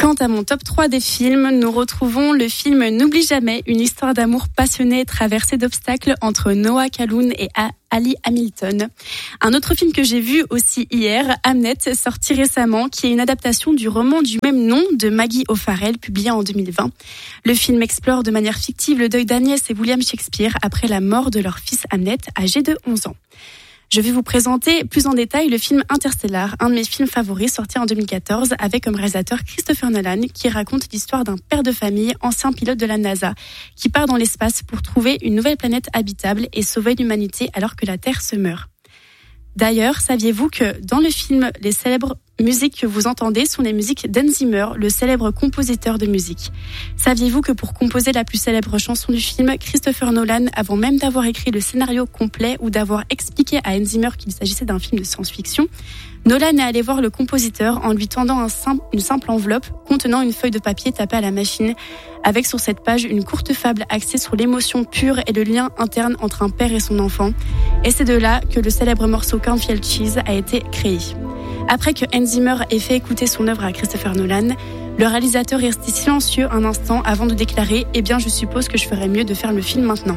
Quant à mon top 3 des films, nous retrouvons le film N'oublie jamais, une histoire d'amour passionnée traversée d'obstacles entre Noah Calhoun et Ali Hamilton. Un autre film que j'ai vu aussi hier, Hamnet, sorti récemment, qui est une adaptation du roman du même nom de Maggie O'Farrell, publié en 2020. Le film explore de manière fictive le deuil d'Agnès et William Shakespeare après la mort de leur fils Hamnet, âgé de 11 ans. Je vais vous présenter plus en détail le film Interstellar, un de mes films favoris sorti en 2014 avec comme réalisateur Christopher Nolan qui raconte l'histoire d'un père de famille, ancien pilote de la NASA, qui part dans l'espace pour trouver une nouvelle planète habitable et sauver l'humanité alors que la Terre se meurt. D'ailleurs, saviez-vous que dans le film, les célèbres musiques que vous entendez sont les musiques d'Hans Zimmer, le célèbre compositeur de musique. Saviez-vous que pour composer la plus célèbre chanson du film, Christopher Nolan, avant même d'avoir écrit le scénario complet ou d'avoir expliqué à Hans Zimmer qu'il s'agissait d'un film de science-fiction, Nolan est allé voir le compositeur en lui tendant une simple enveloppe contenant une feuille de papier tapée à la machine, avec sur cette page une courte fable axée sur l'émotion pure et le lien interne entre un père et son enfant. Et c'est de là que le célèbre morceau Cornfield Cheese a été créé. Après que Hans Zimmer ait fait écouter son œuvre à Christopher Nolan, le réalisateur est resté silencieux un instant avant de déclarer « Eh bien, je suppose que je ferais mieux de faire le film maintenant ».